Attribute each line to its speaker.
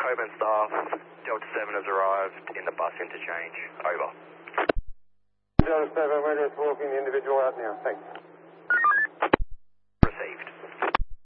Speaker 1: Coburn staff, Delta 7 has arrived in the bus interchange. Over.
Speaker 2: Delta 7, we're just walking the individual out now. Thanks.